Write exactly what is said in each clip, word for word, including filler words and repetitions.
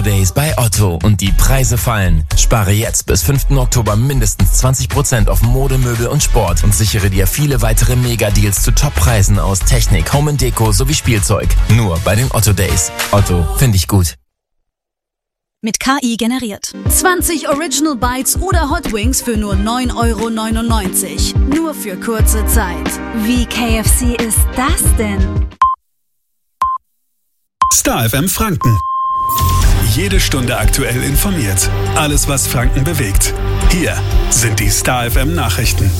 Days bei Otto und die Preise fallen. Spare jetzt bis fünften Oktober mindestens zwanzig Prozent auf Mode, Möbel und Sport und sichere dir viele weitere Mega-Deals zu Top-Preisen aus Technik, Home and Deko sowie Spielzeug. Nur bei den Otto Days. Otto, finde ich gut. Mit K I generiert. zwanzig Original Bites oder Hot Wings für nur neun Euro neunundneunzig. Nur für kurze Zeit. Wie K F C ist das denn? Star F M Franken. Jede Stunde aktuell informiert. Alles, was Franken bewegt. Hier sind die Star F M Nachrichten.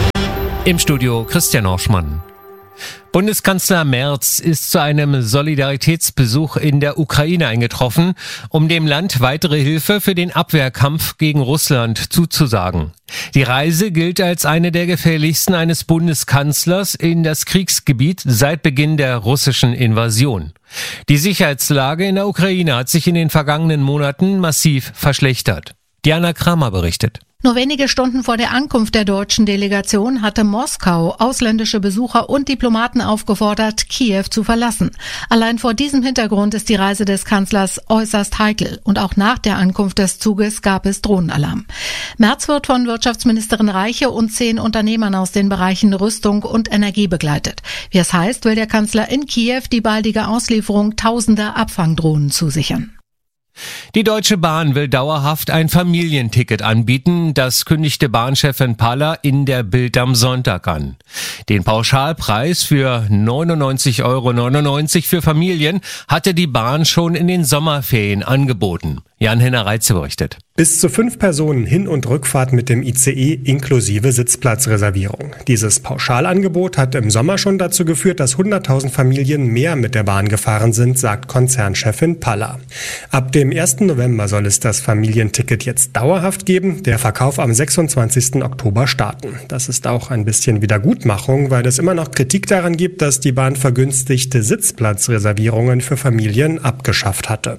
Im Studio Christian Orschmann. Bundeskanzler Merz ist zu einem Solidaritätsbesuch in der Ukraine eingetroffen, um dem Land weitere Hilfe für den Abwehrkampf gegen Russland zuzusagen. Die Reise gilt als eine der gefährlichsten eines Bundeskanzlers in das Kriegsgebiet seit Beginn der russischen Invasion. Die Sicherheitslage in der Ukraine hat sich in den vergangenen Monaten massiv verschlechtert. Diana Kramer berichtet. Nur wenige Stunden vor der Ankunft der deutschen Delegation hatte Moskau ausländische Besucher und Diplomaten aufgefordert, Kiew zu verlassen. Allein vor diesem Hintergrund ist die Reise des Kanzlers äußerst heikel. Und auch nach der Ankunft des Zuges gab es Drohnenalarm. Merz wird von Wirtschaftsministerin Reiche und zehn Unternehmern aus den Bereichen Rüstung und Energie begleitet. Wie es heißt, will der Kanzler in Kiew die baldige Auslieferung tausender Abfangdrohnen zusichern. Die Deutsche Bahn will dauerhaft ein Familienticket anbieten, das kündigte Bahnchefin Palla in der Bild am Sonntag an. Den Pauschalpreis für neunundneunzig Euro neunundneunzig für Familien hatte die Bahn schon in den Sommerferien angeboten. Jan-Henner Reitze berichtet. Bis zu fünf Personen Hin- und Rückfahrt mit dem I C E inklusive Sitzplatzreservierung. Dieses Pauschalangebot hat im Sommer schon dazu geführt, dass hunderttausend Familien mehr mit der Bahn gefahren sind, sagt Konzernchefin Palla. Ab dem ersten November soll es das Familienticket jetzt dauerhaft geben, der Verkauf am sechsundzwanzigsten Oktober starten. Das ist auch ein bisschen Wiedergutmachung, weil es immer noch Kritik daran gibt, dass die Bahn vergünstigte Sitzplatzreservierungen für Familien abgeschafft hatte.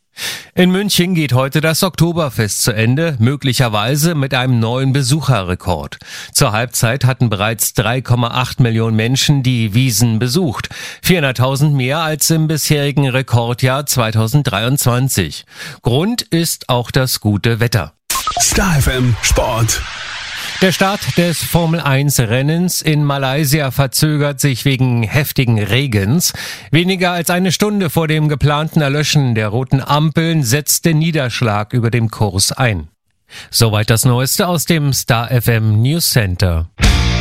In München geht heute das Oktoberfest zu Ende, möglicherweise mit einem neuen Besucherrekord. Zur Halbzeit hatten bereits drei Komma acht Millionen Menschen die Wiesn besucht, vierhunderttausend mehr als im bisherigen Rekordjahr zweitausenddreiundzwanzig. Grund ist auch das gute Wetter. Star F M Sport. Der Start des Formel eins Rennens in Malaysia verzögert sich wegen heftigen Regens. Weniger als eine Stunde vor dem geplanten Erlöschen der roten Ampeln setzt der Niederschlag über dem Kurs ein. Soweit das Neueste aus dem Star F M News Center.